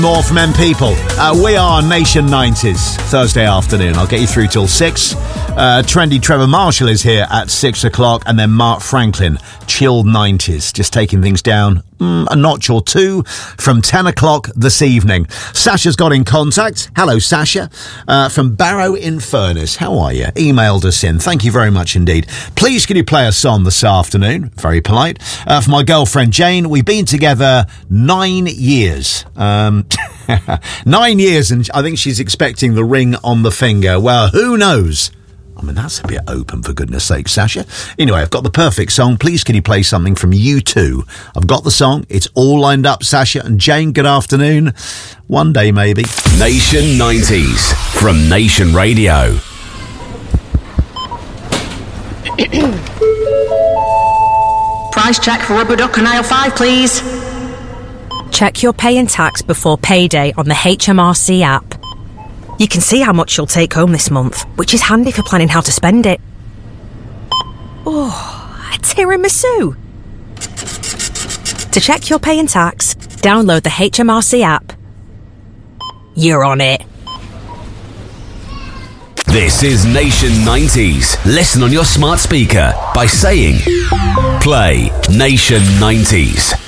More from M People. We are Nation 90s, Thursday afternoon. I'll get you through till 6. Trendy Trevor Marshall is here at 6 o'clock, and then Mark Franklin, Chilled 90s, just taking things down a notch or two from 10 o'clock this evening. Sasha's got in contact. Hello, Sasha, from Barrow in Furness. How are you? Emailed us in. Thank you very much indeed. Please, can you play a song this afternoon? Very polite. For my girlfriend Jane, we've been together 9 years. 9 years, and I think she's expecting the ring on the finger. Well, who knows? I mean, that's a bit open, for goodness sake, Sasha. Anyway, I've got the perfect song. Please, can you play something from U2? I've got the song. It's all lined up, Sasha. And Jane, good afternoon. One day, maybe. Nation 90s from Nation Radio. Price check for rubber duck on aisle 5, please. Check your pay and tax before payday on the HMRC app. You can see how much you'll take home this month, which is handy for planning how to spend it. Oh, a tiramisu! To check your pay and tax, download the HMRC app. You're on it. This is Nation 90s. Listen on your smart speaker by saying, play Nation 90s.